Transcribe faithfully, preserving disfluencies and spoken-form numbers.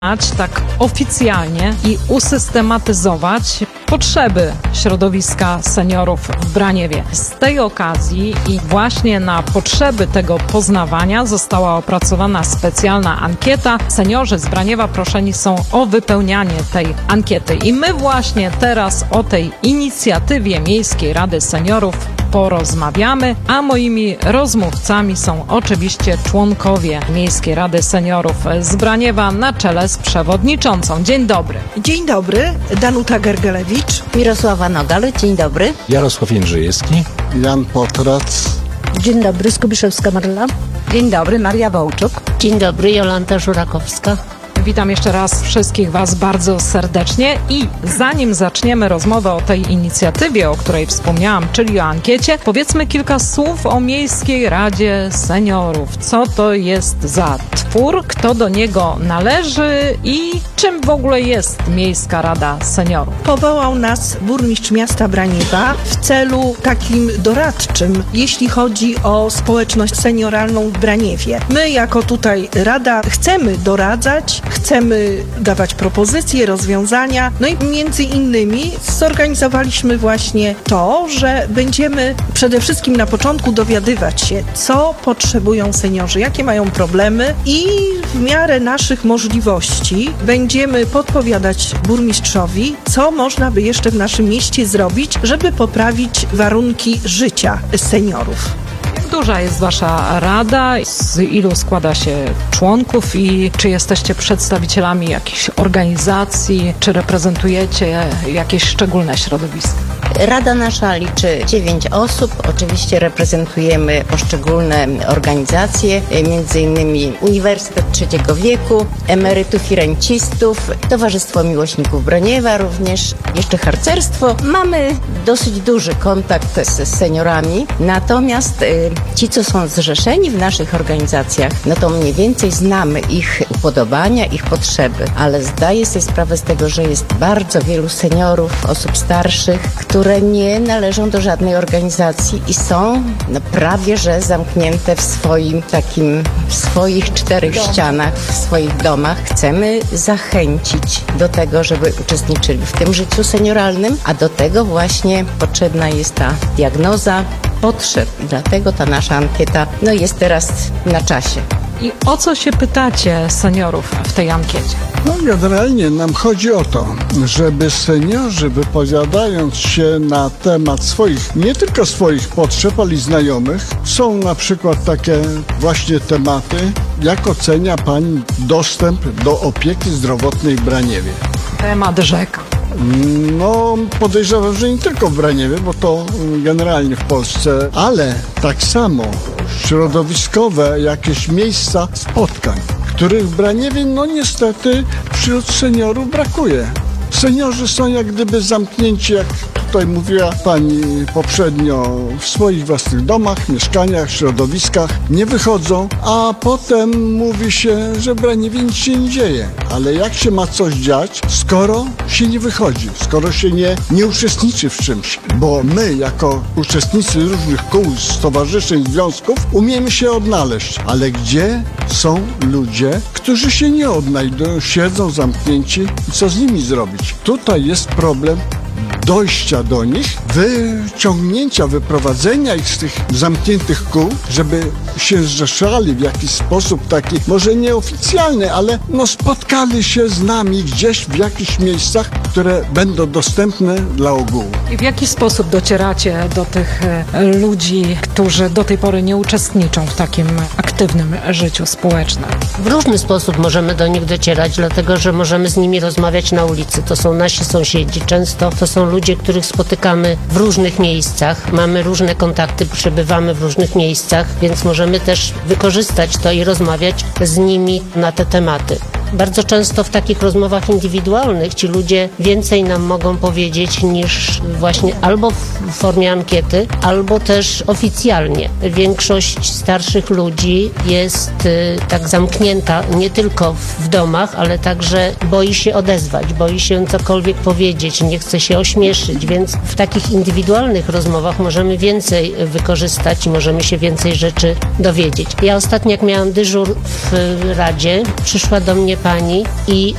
tak oficjalnie i usystematyzować potrzeby środowiska seniorów w Braniewie. Z tej okazji i właśnie na potrzeby tego poznawania została opracowana specjalna ankieta. Seniorzy z Braniewa proszeni są o wypełnianie tej ankiety. I my właśnie teraz o tej inicjatywie Miejskiej Rady Seniorów porozmawiamy, a moimi rozmówcami są oczywiście członkowie Miejskiej Rady Seniorów z Braniewa na czele z przewodniczącą. Dzień dobry. Dzień dobry, Danuta Gergelewicz. Mirosława Nogal, dzień dobry. Jarosław Jędrzejewski. Jan Potrac. Dzień dobry, Skubiszewska Maryla. Dzień dobry, Maria Wołczuk. Dzień dobry, Jolanta Żurakowska. Witam jeszcze raz wszystkich Was bardzo serdecznie i zanim zaczniemy rozmowę o tej inicjatywie, o której wspomniałam, czyli o ankiecie, powiedzmy kilka słów o Miejskiej Radzie Seniorów. Co to jest za twór, kto do niego należy i czym w ogóle jest Miejska Rada Seniorów? Powołał nas burmistrz miasta Braniewa w celu takim doradczym, jeśli chodzi o społeczność senioralną w Braniewie. My jako tutaj Rada chcemy doradzać, chcemy dawać propozycje, rozwiązania, no i między innymi zorganizowaliśmy właśnie to, że będziemy przede wszystkim na początku dowiadywać się, co potrzebują seniorzy, jakie mają problemy i w miarę naszych możliwości będziemy podpowiadać burmistrzowi, co można by jeszcze w naszym mieście zrobić, żeby poprawić warunki życia seniorów. Duża jest Wasza rada? Z ilu składa się członków i czy jesteście przedstawicielami jakichś organizacji, czy reprezentujecie jakieś szczególne środowiska? Rada nasza liczy dziewięć osób. Oczywiście reprezentujemy poszczególne organizacje, między innymi Uniwersytet Trzeciego Wieku, emerytów i rencistów, Towarzystwo Miłośników Braniewa również, jeszcze harcerstwo. Mamy dosyć duży kontakt z seniorami, natomiast y, ci, co są zrzeszeni w naszych organizacjach, no to mniej więcej znamy ich upodobania, ich potrzeby, ale zdaję sobie sprawę z tego, że jest bardzo wielu seniorów, osób starszych, które nie należą do żadnej organizacji i są no, prawie że zamknięte w swoim takim, w swoich czterech Dom. ścianach, w swoich domach. Chcemy zachęcić do tego, żeby uczestniczyli w tym życiu senioralnym, a do tego właśnie potrzebna jest ta diagnoza potrzeb i dlatego ta nasza ankieta no, jest teraz na czasie. I o co się pytacie seniorów w tej ankiecie? No generalnie nam chodzi o to, żeby seniorzy wypowiadając się na temat swoich, nie tylko swoich potrzeb, ale i znajomych, są na przykład takie właśnie tematy, jak ocenia Pani dostęp do opieki zdrowotnej w Braniewie? Temat rzeka. No, podejrzewam, że nie tylko w Braniewie, bo to generalnie w Polsce, ale tak samo środowiskowe jakieś miejsca spotkań, których w Braniewie, no niestety, wśród seniorów brakuje. Seniorzy są jak gdyby zamknięci, jak tutaj mówiła Pani poprzednio, w swoich własnych domach, mieszkaniach, środowiskach, nie wychodzą, a potem mówi się, że w Braniewie nic się nie dzieje. Ale jak się ma coś dziać, skoro się nie wychodzi, skoro się nie, nie uczestniczy w czymś? Bo my, jako uczestnicy różnych kół, stowarzyszeń, związków, umiemy się odnaleźć. Ale gdzie są ludzie, którzy się nie odnajdują, siedzą zamknięci i co z nimi zrobić? Tutaj jest problem dojścia do nich, wyciągnięcia, wyprowadzenia ich z tych zamkniętych kół, żeby się zrzeszali w jakiś sposób taki, może nieoficjalny, ale no spotkali się z nami gdzieś w jakichś miejscach, które będą dostępne dla ogółu. I w jaki sposób docieracie do tych ludzi, którzy do tej pory nie uczestniczą w takim aktywnym życiu społecznym? W różny sposób możemy do nich docierać, dlatego że możemy z nimi rozmawiać na ulicy. To są nasi sąsiedzi, często to są ludzie, których spotykamy w różnych miejscach. Mamy różne kontakty, przebywamy w różnych miejscach, więc możemy też wykorzystać to i rozmawiać z nimi na te tematy. Bardzo często w takich rozmowach indywidualnych ci ludzie więcej nam mogą powiedzieć niż właśnie albo w formie ankiety, albo też oficjalnie. Większość starszych ludzi jest y, tak zamknięta nie tylko w domach, ale także boi się odezwać, boi się cokolwiek powiedzieć, nie chce się ośmieszyć, więc w takich indywidualnych rozmowach możemy więcej wykorzystać i możemy się więcej rzeczy dowiedzieć. Ja ostatnio jak miałam dyżur w Radzie, przyszła do mnie pani i